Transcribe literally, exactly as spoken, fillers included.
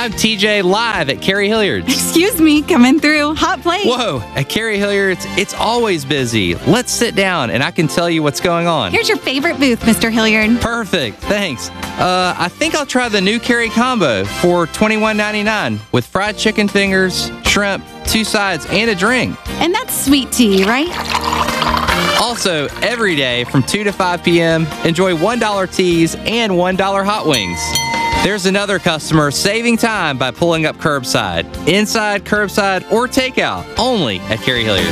I'm T J live at Carrie Hilliard's. Excuse me, coming through. Hot plate. Whoa, at Carrie Hilliard's, it's always busy. Let's sit down and I can tell you what's going on. Here's your favorite booth, Mister Hilliard. Perfect, thanks. Uh, I think I'll try the new Carrie combo for twenty-one ninety-nine with fried chicken fingers, shrimp, two sides, and a drink. And that's sweet tea, right? Also, every day from two to five p.m., enjoy one dollar teas and one dollar hot wings. There's another customer saving time by pulling up curbside, inside, curbside, or takeout, only at Carrie Hilliard's.